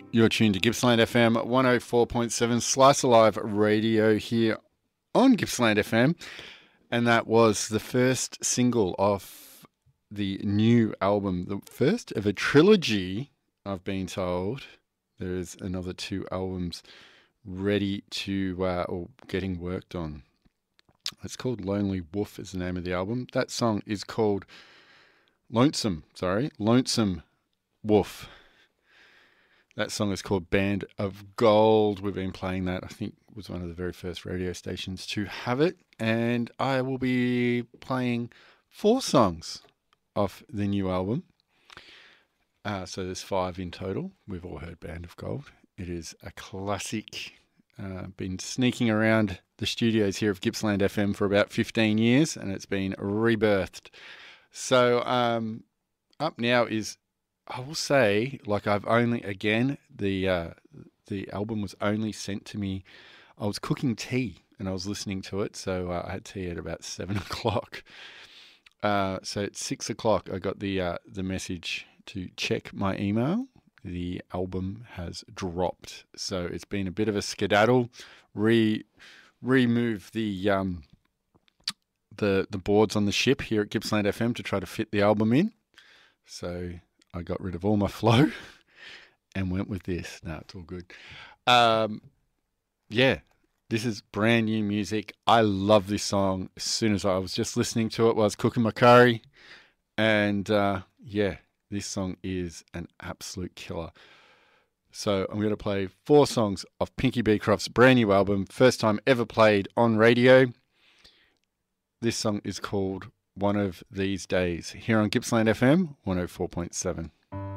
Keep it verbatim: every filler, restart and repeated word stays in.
You're tuned to Gippsland F M one oh four point seven Slice Alive Radio here on Gippsland F M. And that was the first single of the new album, the first of a trilogy, I've been told. There is another two albums ready to, uh, or getting worked on. It's called Lonely Wolf is the name of the album. That song is called Lonesome, sorry, Lonesome Wolf. That song is called Band of Gold. We've been playing that. I think it was one of the very first radio stations to have it. And I will be playing four songs off the new album. Uh, so there's five in total. We've all heard Band of Gold. It is a classic. Uh, been sneaking around the studios here of Gippsland F M for about fifteen years, and it's been rebirthed. So um, up now is, I will say, like I've only, again, the uh, the album was only sent to me. I was cooking tea and I was listening to it, so uh, I had tea at about seven o'clock. Uh, so at six o'clock, I got the uh, the message to check my email. The album has dropped, so it's been a bit of a skedaddle. Re remove the um the the boards on the ship here at Gippsland F M to try to fit the album in. So I got rid of all my flow and went with this. No, it's all good. Um, yeah, this is brand new music. I love this song. As soon as I was just listening to it while I was cooking my curry. And uh, yeah, this song is an absolute killer. So I'm going to play four songs of Pinky Beecroft's brand new album, first time ever played on radio. This song is called One of These Days, here on Gippsland F M one oh four point seven.